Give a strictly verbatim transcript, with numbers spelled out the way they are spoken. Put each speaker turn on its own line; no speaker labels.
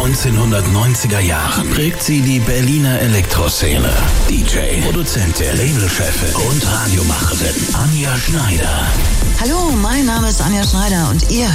neunzehnhundertneunziger Jahren prägt sie die Berliner Elektroszene. D J, Produzentin, Labelchefin und Radiomacherin Anja Schneider.
Hallo, mein Name ist Anja Schneider und ihr